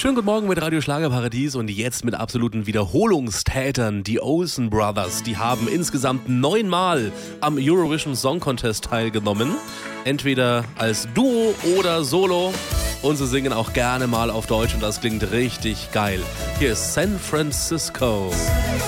Schönen guten Morgen mit Radio Schlagerparadies und jetzt mit absoluten Wiederholungstätern. Die Olsen Brothers, die haben insgesamt 9-mal am Eurovision Song Contest teilgenommen. Entweder als Duo oder Solo. Und sie singen auch gerne mal auf Deutsch und das klingt richtig geil. Hier ist San Francisco.